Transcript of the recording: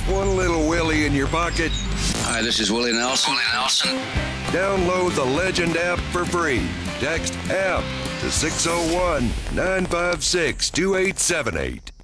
One little Willie in your pocket? Hi, this is Willie Nelson. Download the Legend app for free. Text app to 601 956 2878.